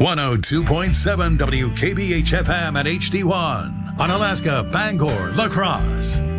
102.7 WKBH FM at HD1 on Alaska, Bangor, La Crosse.